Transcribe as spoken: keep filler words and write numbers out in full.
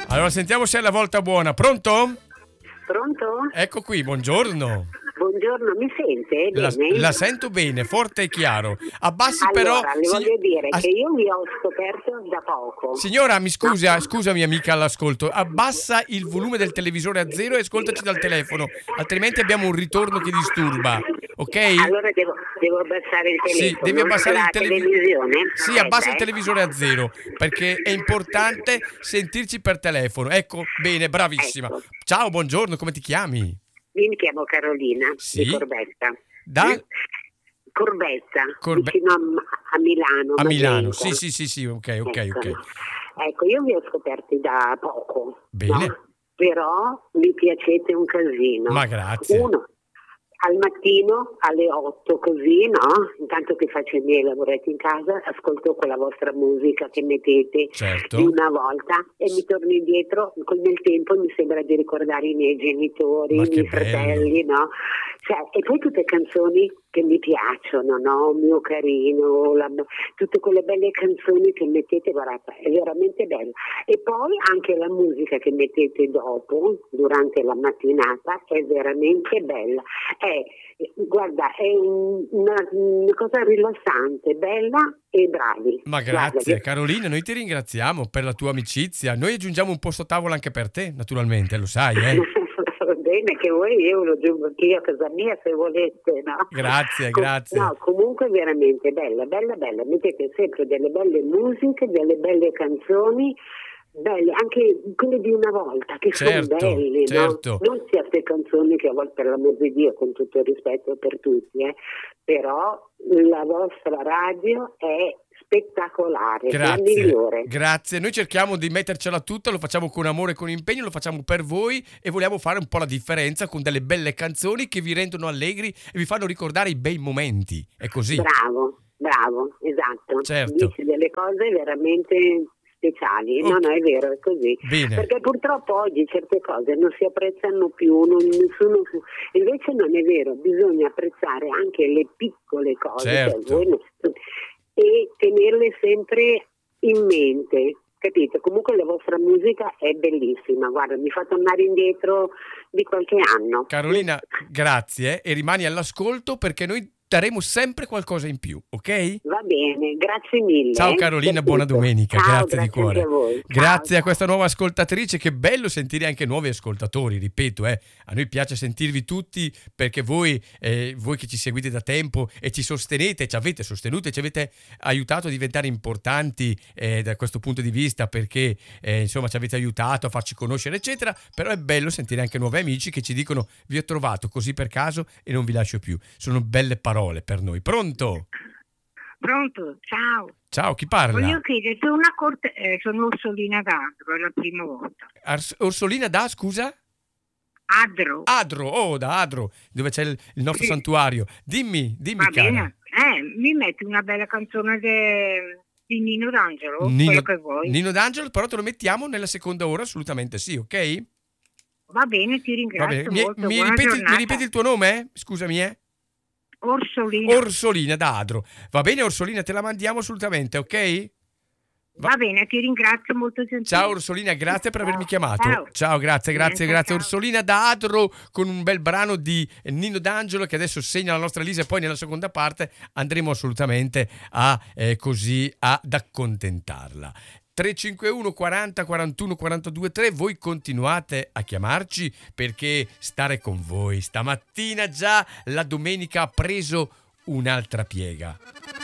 Allora sentiamo se è la volta buona. Pronto? Pronto? Ecco qui, buongiorno. Buongiorno, mi sente La, bene? la sento bene, forte e chiaro. Abbassi Allora, però... le sign- voglio dire as- che io vi ho scoperto da poco. Signora, mi scusa, scusami amica all'ascolto. Abbassa il volume del televisore a zero e ascoltaci dal telefono, altrimenti abbiamo un ritorno che disturba. Ok? Allora devo, devo abbassare il telefono. Sì, devi abbassare la il televi- televisione? Sì, abbassa il Aspetta, eh. televisore a zero, perché è importante sentirci per telefono. Ecco, bene, bravissima. Ecco. Ciao, buongiorno, come ti chiami? Io mi chiamo Carolina, Sì? di Corbetta. Da? Eh? Corbetta, Corbe- vicino a, a Milano. A Milano, Magenta. sì, sì, sì, sì, ok, ok, Ecco. ok. Ecco, io vi ho scoperti da poco, Bene. no? Però mi piacete un casino. Ma grazie. Uno, al mattino alle otto così, no? Intanto che faccio i miei lavoretti in casa, ascolto quella vostra musica che mettete Certo. di una volta e mi torno indietro, con nel tempo mi sembra di ricordare i miei genitori, Ma i che miei fratelli, no? Cioè, e poi tutte canzoni che mi piacciono, no? Mio carino, la- tutte quelle belle canzoni che mettete, guardate, è veramente bello. E poi anche la musica che mettete dopo, durante la mattinata, è veramente bella. È, guarda, è un- una, una cosa rilassante, bella e bravi. Ma Guarda, grazie che- Carolina, noi ti ringraziamo per la tua amicizia. Noi aggiungiamo un posto a tavola anche per te, naturalmente, lo sai, eh? Va bene, che vuoi io lo aggiungo anch'io a casa mia se volete, no? Grazie, Com- grazie. No, comunque veramente bella, bella, bella. Mettete sempre delle belle musiche, delle belle canzoni, belle, anche quelle di una volta, che Certo, sono belle, certo. no? Non certe canzoni che a volte, per l'amor di Dio, con tutto il rispetto per tutti, eh, però la vostra radio è spettacolare, la Grazie, migliore. grazie. Noi cerchiamo di mettercela tutta, lo facciamo con amore e con impegno, lo facciamo per voi e vogliamo fare un po' la differenza con delle belle canzoni che vi rendono allegri e vi fanno ricordare i bei momenti. È così. Bravo, bravo, esatto. Certo. Dici delle cose veramente speciali. No, Ok. no, è vero, è così. Bene. Perché purtroppo oggi certe cose non si apprezzano più, non, nessuno, invece non è vero, bisogna apprezzare anche le piccole cose, cioè Certo. voi non- e tenerle sempre in mente. Capito? Comunque la vostra musica è bellissima, guarda, mi fa tornare indietro di qualche anno. Carolina, grazie e rimani all'ascolto perché noi daremo sempre qualcosa in più, ok? Va bene, grazie mille. Ciao eh, Carolina, per buona tutto. domenica, Ciao, grazie di grazie cuore. anche a voi. Ciao, Grazie a ciao. questa nuova ascoltatrice, che bello sentire anche nuovi ascoltatori, ripeto, eh, a noi piace sentirvi tutti perché voi, eh, voi che ci seguite da tempo e ci sostenete, ci avete sostenuto e ci avete aiutato a diventare importanti eh, da questo punto di vista perché eh, insomma ci avete aiutato a farci conoscere eccetera, però è bello sentire anche nuovi amici che ci dicono vi ho trovato così per caso e non vi lascio più, sono belle parole per noi. Pronto? Pronto, ciao. Ciao, chi parla? Voglio chiederti una corte... eh, sono Orsolina d'Adro, è la prima volta. Ars- Orsolina da, scusa? Adro, Adro, oh, da Adro, dove c'è il, il nostro Sì. santuario. Dimmi, dimmi, va cara. bene? Eh, mi metti una bella canzone de- di Nino D'Angelo, quello Nino, che vuoi. Nino D'Angelo, però te lo mettiamo nella seconda ora, assolutamente sì, ok? Va bene, ti Va ringrazio bene. Mi, molto. mi Buona ripeti, mi giornata. ripeti il tuo nome? eh? Scusami, eh? Orsolina. Orsolina da Adro. Va bene, Orsolina, te la mandiamo assolutamente, ok? Va bene, ti ringrazio molto gentile. Ciao Orsolina, grazie per avermi chiamato. Ciao. Ciao, grazie, grazie, Niente, grazie. ciao. Orsolina da Adro con un bel brano di Nino D'Angelo che adesso segna la nostra Lisa e poi nella seconda parte andremo assolutamente a eh, così ad accontentarla. tre cinque uno quaranta quarantuno quarantadue tre, voi continuate a chiamarci perché stare con voi stamattina già la domenica ha preso un'altra piega.